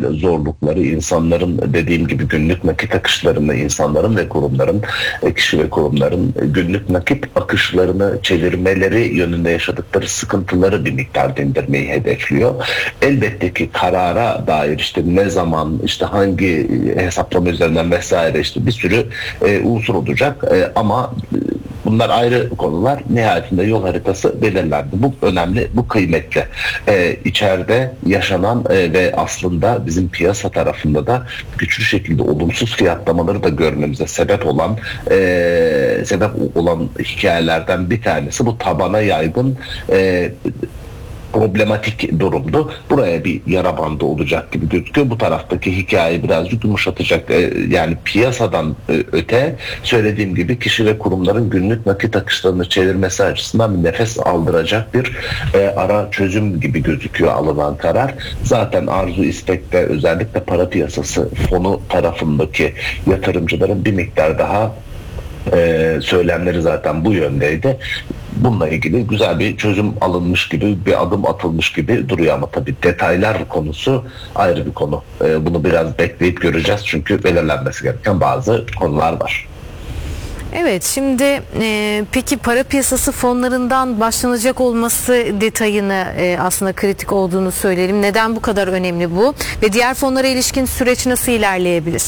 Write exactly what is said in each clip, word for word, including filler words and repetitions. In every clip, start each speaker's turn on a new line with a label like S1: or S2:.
S1: zorlukları, insanların dediğim gibi günlük nakit akışlarını, insanların ve kurumların, kişi ve kurumların günlük nakit akışlarını çevirmeleri yönünde yaşadıkları sıkıntıları bir miktar dindirmeyi hedefliyor. Elbette ki karara dair işte ne zaman, işte hangi hesaplama üzerinden vesaire işte bir sürü e, unsur olacak e, ama bunlar ayrı konular. Nihayetinde yol haritası belirlendi. Bu önemli, bu kıymetli. Ee, içeride yaşanan e, ve aslında bizim piyasa tarafında da güçlü şekilde olumsuz fiyatlamaları da görmemize sebep olan e, sebep olan hikayelerden bir tanesi bu tabana yaygın e, problematik durumdu. Buraya bir yara bandı olacak gibi gözüküyor. Bu taraftaki hikayeyi birazcık yumuşatacak. Ee, yani piyasadan e, öte söylediğim gibi kişi ve kurumların günlük nakit akışlarını çevirmesi açısından bir nefes aldıracak bir e, ara çözüm gibi gözüküyor alınan karar. Zaten arzu istekte özellikle para piyasası fonu tarafındaki yatırımcıların bir miktar daha e, söylemleri zaten bu yöndeydi. Bununla ilgili güzel bir çözüm alınmış gibi, bir adım atılmış gibi duruyor ama tabii detaylar konusu ayrı bir konu. Ee, bunu biraz bekleyip göreceğiz çünkü belirlenmesi gereken bazı konular var.
S2: Evet, şimdi e, peki para piyasası fonlarından başlanacak olması detayını e, aslında kritik olduğunu söyleyelim. Neden bu kadar önemli bu ve diğer fonlara ilişkin süreç nasıl ilerleyebilir?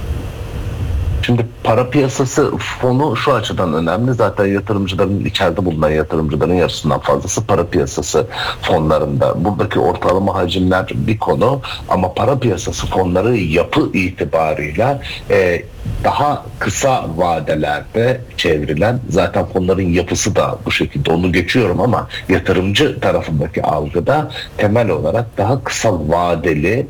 S1: Şimdi para piyasası fonu şu açıdan önemli. Zaten yatırımcıların, içeride bulunan yatırımcıların yarısından fazlası para piyasası fonlarında. Buradaki ortalama hacimler bir konu ama para piyasası fonları yapı itibarıyla e, daha kısa vadelerde çevrilen, zaten fonların yapısı da bu şekilde, onu geçiyorum ama yatırımcı tarafındaki algıda temel olarak daha kısa vadeli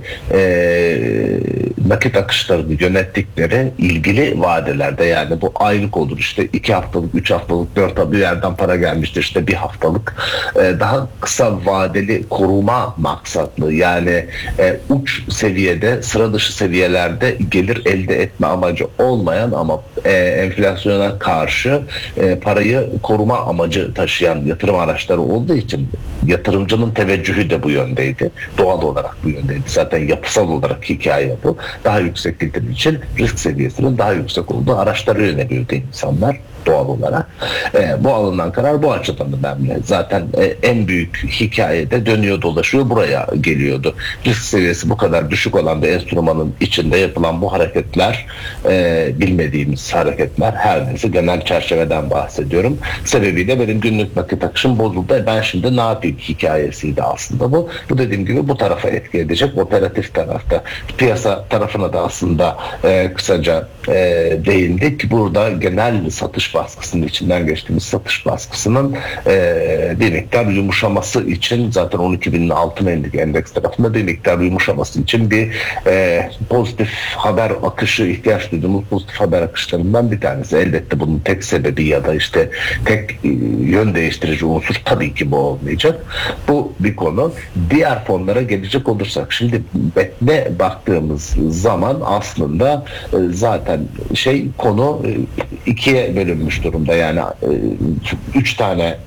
S1: e, nakit akışlarını yönettikleri ilgili vadelerde, yani bu aylık olur, işte iki haftalık, üç haftalık, dört haftalık bir yerden para gelmiştir, işte bir haftalık e, daha kısa vadeli koruma maksatlı, yani e, uç seviyede, sıra dışı seviyelerde gelir elde etme amacı olmayan ama e, enflasyona karşı e, parayı koruma amacı taşıyan yatırım araçları olduğu için yatırımcının teveccühü de bu yöndeydi. Doğal olarak bu yöndeydi. Zaten yapısal olarak hikaye bu. Daha yüksek getir için risk seviyesinin daha yüksek olduğu araçlara yöneliyordu insanlar doğal olarak. E, bu alınan karar bu açıdan önemli. Zaten e, en büyük hikayede dönüyor dolaşıyor buraya geliyordu. Risk seviyesi bu kadar düşük olan bir enstrümanın içinde yapılan bu hareketler, e, bilmediğimiz hareketler, her neyse genel çerçeveden bahsediyorum. Sebebiyle benim günlük nakit akışım bozuldu. E, ben şimdi ne yapayım hikayesiydi aslında bu. Bu dediğim gibi bu tarafa etki edecek, operatif tarafta. Piyasa tarafına da aslında e, kısaca e, değindik. Burada genel satış baskısının, içinden geçtiğimiz satış baskısının e, bir miktar yumuşaması için, zaten on iki binin altına indik endeks tarafında, bir miktar yumuşaması için bir e, pozitif haber akışı, ihtiyaç duyduğumuz pozitif haber akışlarından bir tanesi. Elbette bunun tek sebebi ya da işte tek e, yön değiştirici unsur tabii ki bu olmayacak. Bu bir konu. Diğer fonlara gelecek olursak, şimdi metne baktığımız zaman aslında e, zaten şey konu e, ikiye bölünmüş durumda. Yani e, üç tane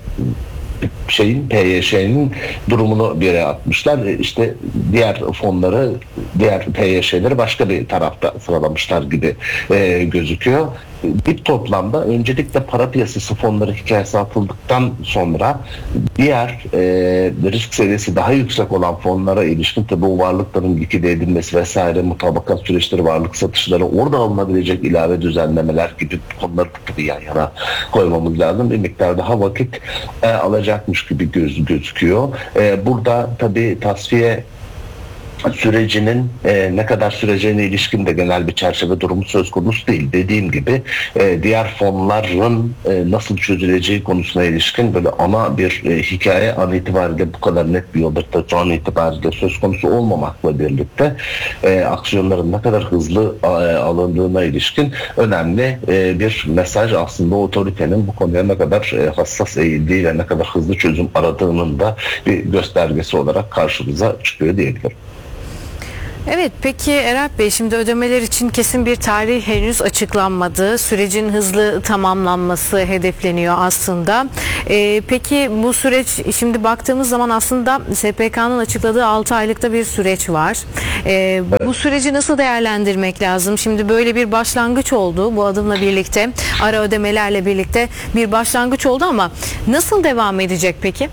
S1: şeyin, P Y Ş'nin durumunu bir yere atmışlar. İşte diğer fonları, diğer P Y Ş'leri başka bir tarafta sıralamışlar gibi e, gözüküyor. Bir toplamda öncelikle para piyasası fonları hikayesi atıldıktan sonra diğer e, risk seviyesi daha yüksek olan fonlara ilişkin tabi bu varlıkların likide edilmesi vesaire, mutabakat süreçleri, varlık satışları, orada alınabilecek ilave düzenlemeler gibi konuları tabii yan yana koymamız lazım. Bir miktar daha vakit e, alacakmış gibi göz, gözüküyor. E, burada tabi tasfiye sürecinin e, ne kadar süreceğine ilişkin de genel bir çerçeve durumu söz konusu değil. Dediğim gibi e, diğer fonların e, nasıl çözüleceği konusuna ilişkin böyle ana bir e, hikaye an itibariyle bu kadar net bir yolda an itibariyle söz konusu olmamakla birlikte e, aksiyonların ne kadar hızlı e, alındığına ilişkin önemli e, bir mesaj. Aslında otoritenin bu konuya ne kadar e, hassas eğildiği ve ne kadar hızlı çözüm aradığının da bir göstergesi olarak karşımıza çıkıyor diyebilirim.
S2: Evet, peki Eralp Bey, şimdi ödemeler için kesin bir tarih henüz açıklanmadı. Sürecin hızlı tamamlanması hedefleniyor aslında. Ee, peki bu süreç, şimdi baktığımız zaman aslında S P K'nın açıkladığı altı aylıkta bir süreç var. Ee, bu süreci nasıl değerlendirmek lazım? Şimdi böyle bir başlangıç oldu bu adımla birlikte, ara ödemelerle birlikte bir başlangıç oldu ama nasıl devam edecek peki?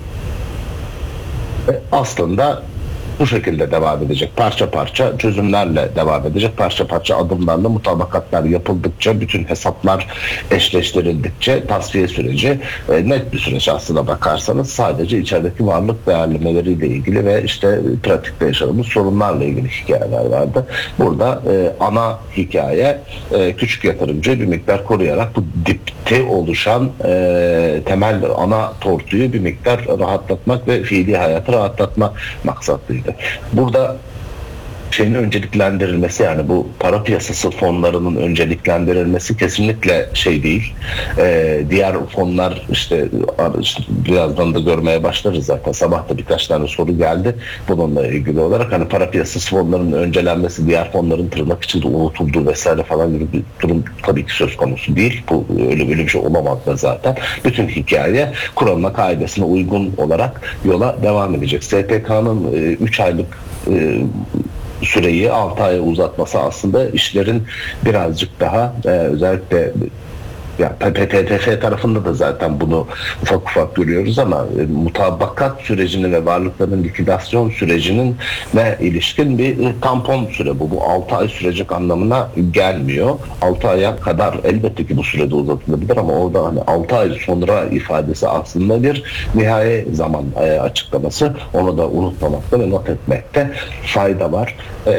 S1: Aslında bu şekilde devam edecek. Parça parça çözümlerle devam edecek. Parça parça adımlarla, mutabakatlar yapıldıkça, bütün hesaplar eşleştirildikçe tasfiye süreci e, net bir süreç aslına bakarsanız. Sadece içerideki varlık değerlemeleriyle ilgili ve işte pratikte yaşadığımız sorunlarla ilgili hikayeler vardı. Burada e, ana hikaye e, küçük yatırımcı bir miktar koruyarak bu dipte oluşan e, temel ana tortuyu bir miktar rahatlatmak ve fiili hayatı rahatlatma maksatlıydı. Burada şeyin önceliklendirilmesi, yani bu para piyasası fonlarının önceliklendirilmesi kesinlikle şey değil. Ee, diğer fonlar işte, işte birazdan da görmeye başlarız zaten. Sabah da birkaç tane soru geldi bununla ilgili olarak. Hani para piyasası fonlarının öncelenmesi, diğer fonların tırnak içinde unutulduğu vesaire falan gibi bir durum tabii ki söz konusu değil. Bu öyle böyle bir şey olamaz da zaten. Bütün hikaye kuralına, kaidesine uygun olarak yola devam edecek. S P K'nın üç aylık e, süreyi altı aya uzatması aslında işlerin birazcık daha e, özellikle ya P T F tarafında da zaten bunu ufak ufak görüyoruz ama e, mutabakat sürecinin ve varlıkların likidasyon sürecinin ne ilişkin bir e, tampon süre bu. Bu altı ay sürecek anlamına gelmiyor. altı aya kadar elbette ki bu sürede uzatılabilir ama orada hani altı ay sonra ifadesi aslında bir nihai zaman e, açıklaması. Onu da unutmamakta ve not etmekte fayda var.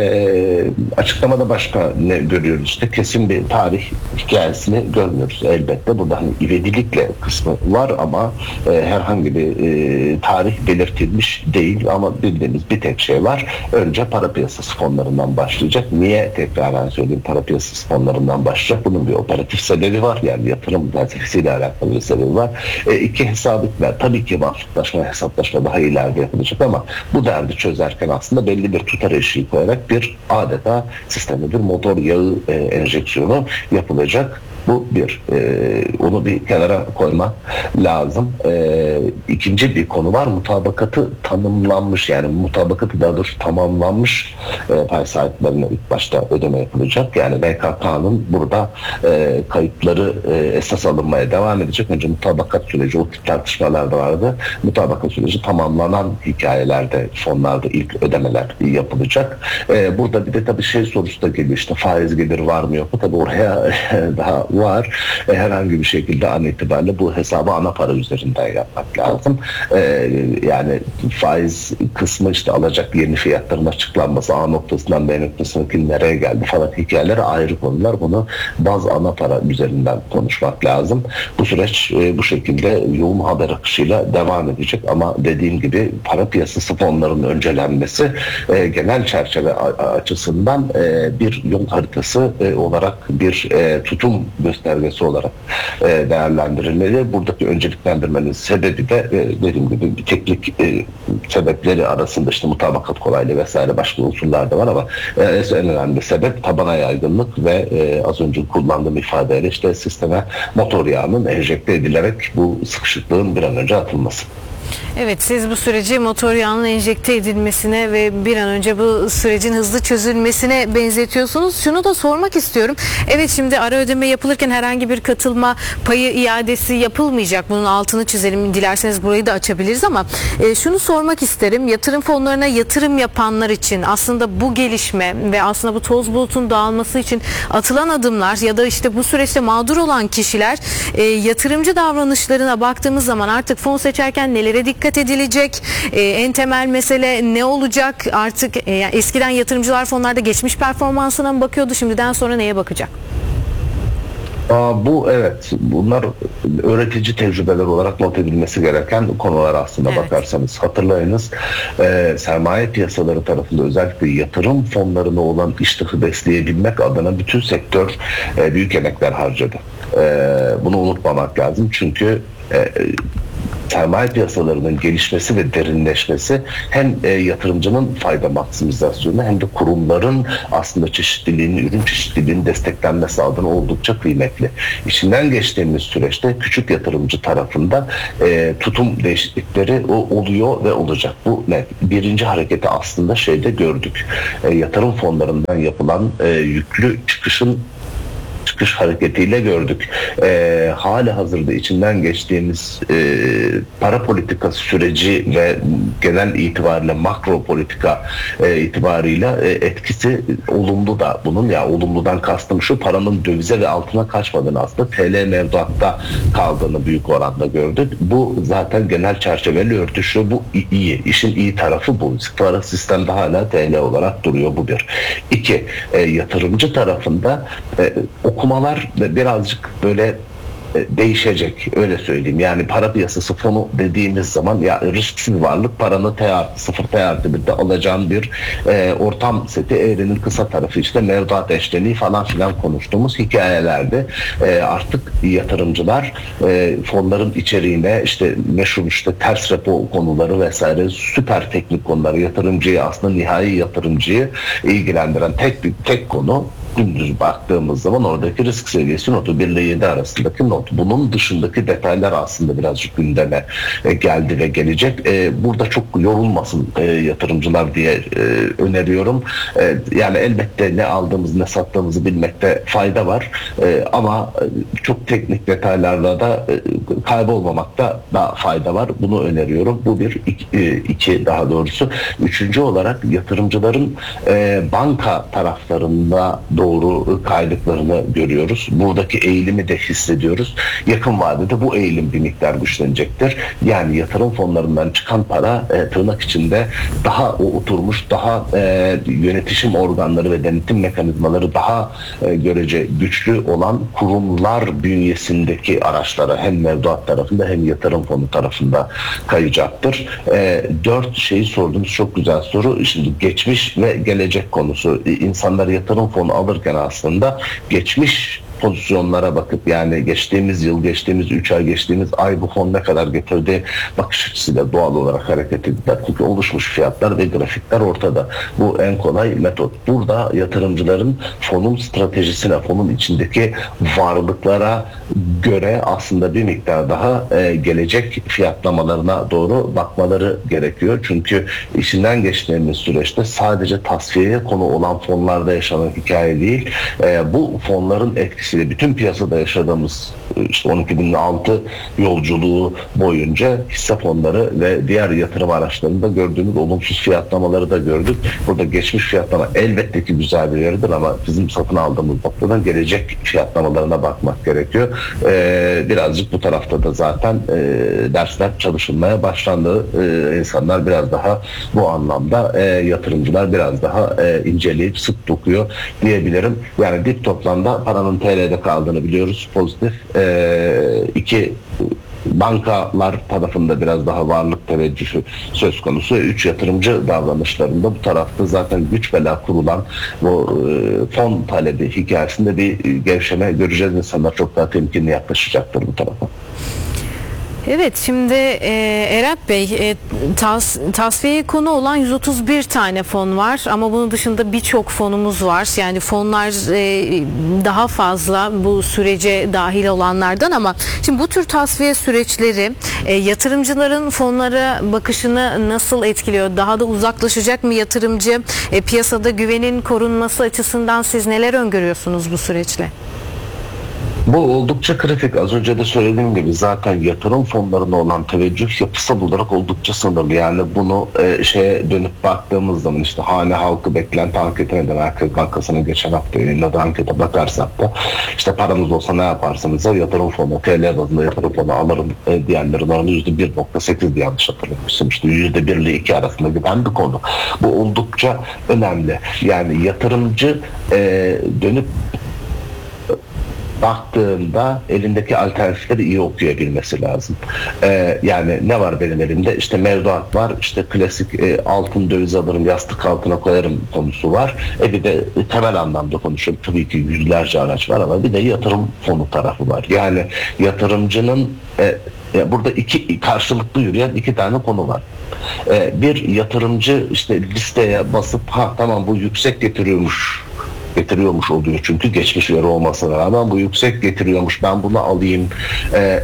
S1: E, açıklamada başka ne görüyoruz? İşte kesin bir tarih hikayesini görmüyoruz. Elbette burada hani ivedilikle kısmı var ama e, herhangi bir e, tarih belirtilmiş değil ama bildiğimiz bir tek şey var. Önce para piyasası fonlarından başlayacak. Niye tekrardan söyleyeyim para piyasası fonlarından başlayacak? Bunun bir operatif sebebi var. Yani yatırım felsefesiyle alakalı bir sebebi var. E, iki hesabıklar. Tabii ki vakıflaşma, hesaplaşma daha ileride yapılacak ama bu derdi çözerken aslında belli bir tutar eşiği koyarak bir adeta sistemde bir motor yağı e, enjeksiyonu yapılacak. Bu bir. E, onu bir kenara koymak lazım. E, ikinci bir konu var. Mutabakatı tanımlanmış, yani mutabakatı daha doğrusu tamamlanmış e, pay sahiplerine ilk başta ödeme yapılacak. Yani B K K'nın burada e, kayıtları e, esas alınmaya devam edecek. Önce mutabakat süreci, o tip tartışmalar da vardı. Mutabakat süreci tamamlanan hikayelerde, fonlarda ilk ödemeler yapılacak. E, burada bir de tabii şey sorusu da geliyor. İşte faiz gelir var mı yok mu? Tabii oraya daha var. E, herhangi bir şekilde an itibariyle bu hesabı ana para üzerinden yapmak lazım. E, yani faiz kısmı, işte alacak yeni fiyatların açıklanması, A noktasından B noktasına nereye geldi falan hikayeleri ayrı konular. Bunu baz ana para üzerinden konuşmak lazım. Bu süreç e, bu şekilde yoğun haber akışıyla devam edecek ama dediğim gibi para piyasası fonlarının öncelenmesi e, genel çerçeve açısından e, bir yol haritası e, olarak bir e, tutum göstergesi olarak e, değerlendirilmeli. Buradaki önceliklendirmenin sebebi de e, dediğim gibi bir teknik e, sebepleri arasında işte mutabakat kolaylığı vesaire başka unsurlar da var ama e, en önemli sebep tabana yaygınlık ve e, az önce kullandığım ifadeyle işte sisteme motor yağının enjekte edilerek bu sıkışıklığın bir an önce atılması.
S2: Evet, siz bu süreci motor yağının enjekte edilmesine ve bir an önce bu sürecin hızlı çözülmesine benzetiyorsunuz. Şunu da sormak istiyorum. Evet, şimdi ara ödeme yapılırken herhangi bir katılma payı iadesi yapılmayacak. Bunun altını çizelim. Dilerseniz burayı da açabiliriz ama e, şunu sormak isterim. Yatırım fonlarına yatırım yapanlar için aslında bu gelişme ve aslında bu toz bulutun dağılması için atılan adımlar ya da işte bu süreçte mağdur olan kişiler e, yatırımcı davranışlarına baktığımız zaman artık fon seçerken nelere dikkat edilecek? Ee, en temel mesele ne olacak? Artık e, yani eskiden yatırımcılar fonlarda geçmiş performansına mı bakıyordu? Şimdiden sonra neye bakacak?
S1: Aa, bu evet. Bunlar öğretici tecrübeler olarak not edilmesi gereken konular aslında, evet. Bakarsanız. Hatırlayınız e, sermaye piyasaları tarafında özellikle yatırım fonlarına olan iştahı besleyebilmek adına bütün sektör e, büyük emekler harcadı. E, bunu unutmamak lazım. Çünkü e, sermaye piyasalarının gelişmesi ve derinleşmesi hem e, yatırımcının fayda maksimizasyonu hem de kurumların aslında çeşitliliğini, ürün çeşitliliğinin desteklenmesi adına oldukça kıymetli. İçinden geçtiğimiz süreçte küçük yatırımcı tarafında e, tutum değişiklikleri o, oluyor ve olacak. Bu net. Birinci hareketi aslında şeyde gördük. E, yatırım fonlarından yapılan e, yüklü çıkışın çıkış hareketiyle gördük. E, hali hazırda içinden geçtiğimiz e, para politikası süreci ve genel itibariyle makro politika e, itibarıyla e, etkisi olumlu da bunun, ya olumludan kastım şu: paranın dövize ve altına kaçmadığını, aslında T L mevduatta kaldığını büyük oranda gördük. Bu zaten genel çerçeveli örtüşüyor. Bu iyi. İşin iyi tarafı bu. Para sistemde hala T L olarak duruyor. Bu bir. İki, e, yatırımcı tarafında e, okumalar birazcık böyle değişecek, öyle söyleyeyim. Yani para piyasası fonu dediğimiz zaman ya risksiz varlık, paranı T artı sıfır T artı birde alacağın bir e, ortam seti, eğrinin kısa tarafı işte mevduat eşleniği falan filan konuştuğumuz hikayelerde e, artık yatırımcılar e, fonların içeriğine işte meşhur işte ters repo konuları vesaire süper teknik konuları, yatırımcıyı aslında nihai yatırımcıyı ilgilendiren tek bir tek konu dümdüz baktığımız zaman oradaki risk seviyesi notu bir ile yedi arasındaki not. Bunun dışındaki detaylar aslında birazcık gündeme e, geldi ve gelecek. E, burada çok yorulmasın e, yatırımcılar diye e, öneriyorum. E, yani elbette ne aldığımız ne sattığımızı bilmekte fayda var. E, ama çok teknik detaylarla da e, kaybolmamakta da fayda var. Bunu öneriyorum. Bu bir. iki, e, iki daha doğrusu. Üçüncü olarak yatırımcıların e, banka taraflarında doğru kaydıklarını görüyoruz. Buradaki eğilimi de hissediyoruz. Yakın vadede bu eğilim bir miktar güçlenecektir. Yani yatırım fonlarından çıkan para e, tırnak içinde daha o oturmuş, daha e, yönetişim organları ve denetim mekanizmaları daha e, görece güçlü olan kurumlar bünyesindeki araçlara hem mevduat tarafında hem yatırım fonu tarafında kayacaktır. E, dört şeyi sordunuz. Çok güzel soru. Şimdi geçmiş ve gelecek konusu. İnsanlar yatırım fonu alırken aslında geçmiş pozisyonlara bakıp, yani geçtiğimiz yıl, geçtiğimiz üç ay, geçtiğimiz ay bu fon ne kadar getirdi bakış açısıyla doğal olarak hareket ettiler. Çünkü oluşmuş fiyatlar ve grafikler ortada. Bu en kolay metot. Burada yatırımcıların fonun stratejisine, fonun içindeki varlıklara göre aslında bir miktar daha e, gelecek fiyatlamalarına doğru bakmaları gerekiyor. Çünkü işinden geçtiğimiz süreçte sadece tasfiyeye konu olan fonlarda yaşanan hikaye değil, e, bu fonların etkisi bütün piyasada yaşadığımız işte on iki bin altı yolculuğu boyunca hisse fonları ve diğer yatırım araçlarında gördüğümüz olumsuz fiyatlamaları da gördük. Burada geçmiş fiyatlama elbette ki güzel bir yeridir ama bizim satın aldığımız noktadan gelecek fiyatlamalarına bakmak gerekiyor. Ee, birazcık bu tarafta da zaten e, dersler çalışılmaya başlandı. Ee, insanlar biraz daha bu anlamda e, yatırımcılar biraz daha e, inceleyip sık dokuyor diyebilirim. Yani dip toplamda paranın T L'de kaldığını biliyoruz. Pozitif. Ee, iki, bankalar tarafında biraz daha varlık teveccühü söz konusu. Üç, yatırımcı davranışlarında bu tarafta zaten güç bela kurulan bu e, fon talebi hikayesinde bir gevşeme göreceğiz. İnsanlar çok daha temkinli yaklaşacaktır bu tarafa.
S2: Evet, şimdi e, Erap Bey, e, tas, tasfiyeye konu olan yüz otuz bir tane fon var ama bunun dışında birçok fonumuz var. Yani fonlar e, daha fazla bu sürece dahil olanlardan, ama şimdi bu tür tasfiye süreçleri e, yatırımcıların fonlara bakışını nasıl etkiliyor? Daha da uzaklaşacak mı yatırımcı? E, piyasada güvenin korunması açısından siz neler öngörüyorsunuz bu süreçle?
S1: Bu oldukça kritik. Az önce de söylediğim gibi zaten yatırım fonlarına olan teveccüh yapısal olarak oldukça sınırlı. Yani bunu e, şeye dönüp baktığımız zaman işte hane halkı beklenti anketine de Merkez Bankası'nın geçen hafta yayınladığı ankete bakarsak da işte paranız olsa ne yaparsınız? Yatırım fonu, T L bazında yatırım fonu alırım e, diyenlerin oranı yüzde bir nokta sekizdi yanlış hatırlamıyorsam. İşte yüzde bir ile iki arasında giden bir konu. Bu oldukça önemli. Yani yatırımcı e, dönüp baktığında elindeki alternatifleri iyi okuyabilmesi lazım. Ee, yani ne var benim elimde? İşte mevduat var, işte klasik e, altın döviz alırım, yastık altına koyarım konusu var. E bir de temel anlamda konuşuyorum. Tabii ki yüzlerce araç var ama bir de yatırım fonu tarafı var. Yani yatırımcının e, E, burada iki karşılıklı yürüyen iki tane konu var. E, bir yatırımcı işte listeye basıp ha tamam bu yüksek getiriyormuş getiriyormuş oluyor çünkü geçmiş veri olmasına rağmen bu yüksek getiriyormuş ben bunu alayım e,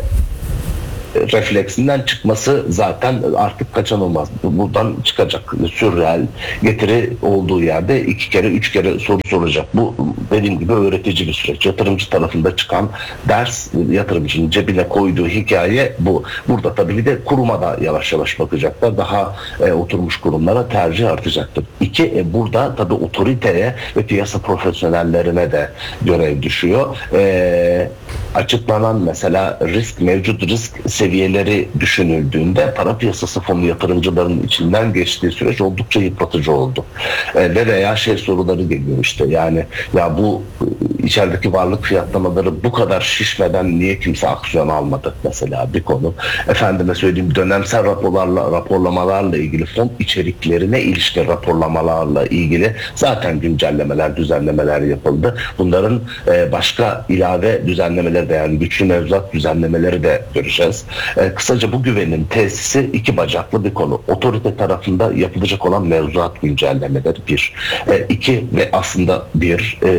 S1: refleksinden çıkması zaten artık kaçınılmaz. Buradan çıkacak. Sürreel getiri olduğu yerde iki kere üç kere soru soracak. Bu dediğim gibi öğretici bir süreç. Yatırımcı tarafında çıkan ders, yatırımcının cebine koyduğu hikaye bu. Burada tabii bir de kuruma da yavaş yavaş bakacaklar. Daha e, oturmuş kurumlara tercih artacaktır. İki, e, burada tabii otoriteye ve piyasa profesyonellerine de görev düşüyor. E, açıklanan mesela risk, mevcut risk seviyeleri düşünüldüğünde para piyasası fonu yatırımcıların içinden geçtiği süreç oldukça yıpratıcı oldu. E, ve veya şey soruları geliyor işte yani ya bu içerideki varlık fiyatlamaları bu kadar şişmeden niye kimse aksiyon almadı mesela bir konu. Efendime söyleyeyim dönemsel raporlarla, raporlamalarla ilgili fon içeriklerine ilişkin raporlamalarla ilgili zaten güncellemeler, düzenlemeler yapıldı. Bunların e, başka ilave düzenlemeleri de yani güçlü mevzuat düzenlemeleri de göreceğiz. E, kısaca bu güvenin tesisi iki bacaklı bir konu. Otorite tarafında yapılacak olan mevzuat güncellemeleri bir. E, iki ve aslında bir e,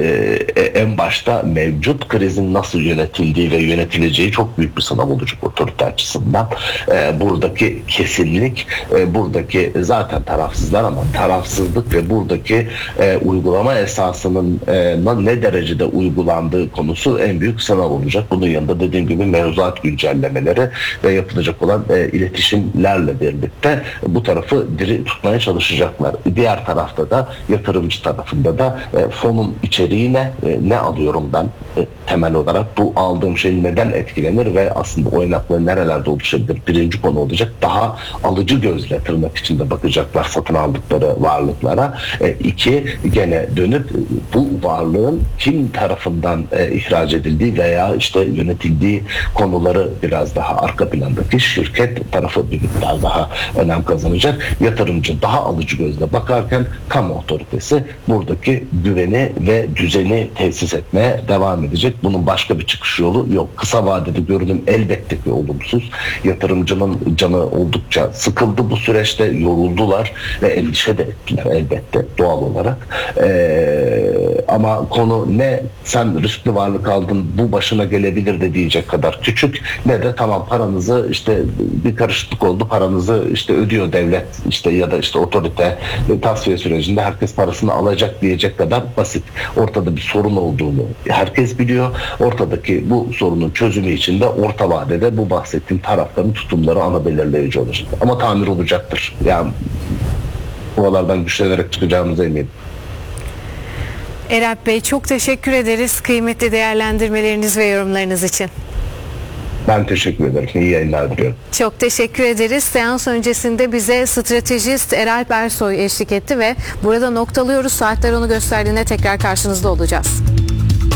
S1: en başta mevcut krizin nasıl yönetildiği ve yönetileceği çok büyük bir sınav olacak otorite açısından. E, buradaki kesinlik, e, buradaki zaten tarafsızlar ama tarafsızlık ve buradaki e, uygulama esasının e, ne derecede uygulandığı konusu en büyük sınav olacak. Bunun yanında dediğim gibi mevzuat güncellemeleri ve yapılacak olan e, iletişimlerle birlikte bu tarafı diri tutmaya çalışacaklar. Diğer tarafta da yatırımcı tarafında da e, fonun içeriği ne, e, ne alıyorum ben e, temel olarak bu aldığım şey neden etkilenir ve aslında oynaklığı nerelerde oluşabilir birinci konu olacak. Daha alıcı gözle tırnak içinde bakacaklar satın aldıkları varlıklara. E, iki gene dönüp bu varlığın kim tarafından e, ihraç edildiği veya işte yönetildiği konuları biraz daha arka plandaki şirket tarafı bir miktar daha önem kazanacak. Yatırımcı daha alıcı gözle bakarken kamu otoritesi buradaki güveni ve düzeni tesis etmeye devam edecek. Bunun başka bir çıkış yolu yok. Kısa vadede görünüm elbette ki olumsuz. Yatırımcının canı oldukça sıkıldı bu süreçte, yoruldular ve endişe de ettiler elbette doğal olarak. Ee, ama konu ne sen riskli varlık aldın bu başına gelebilir de diyecek kadar küçük ne de tamam paranızı işte bir karışıklık oldu paranızı işte ödüyor devlet işte ya da işte otorite tasfiye sürecinde herkes parasını alacak diyecek kadar basit. Ortada bir sorun olduğunu herkes biliyor. Ortadaki bu sorunun çözümü için de orta vadede bu bahsettiğim tarafların tutumları ana belirleyici olacak. Ama tamir olacaktır. Yani buralardan güçlenerek çıkacağımıza eminim.
S2: Eralp Bey çok teşekkür ederiz kıymetli değerlendirmeleriniz ve yorumlarınız için.
S1: Ben teşekkür ederim. İyi yayınlar diliyorum.
S2: Çok teşekkür ederiz. Seans öncesinde bize stratejist Eralp Ersoy eşlik etti ve burada noktalıyoruz. Saatler onu gösterdiğinde tekrar karşınızda olacağız.